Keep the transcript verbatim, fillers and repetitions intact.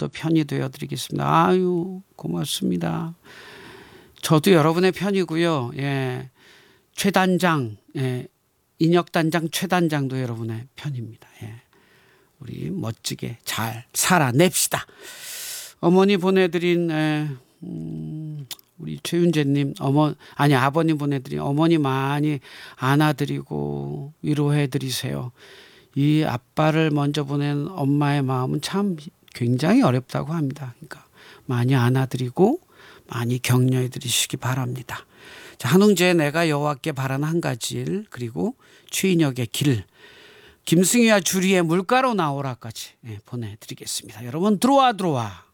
저도 편이 되어드리겠습니다. 아유 고맙습니다. 저도 여러분의 편이고요. 예, 최단장, 예, 인혁단장 최단장도 여러분의 편입니다. 예, 우리 멋지게 잘 살아냅시다. 어머니 보내드린 예, 음, 우리 최윤재님 어머 아니 아버님 보내드린 어머니 많이 안아드리고 위로해드리세요. 이 아빠를 먼저 보낸 엄마의 마음은 참 굉장히 어렵다고 합니다. 그러니까 많이 안아드리고 많이 격려해드리시기 바랍니다. 자, 한웅재의 내가 여호와께 바라는 한 가지 일, 그리고 추인혁의 길, 김승희와 주리의 물가로 나오라까지 예, 보내드리겠습니다. 여러분 들어와 들어와.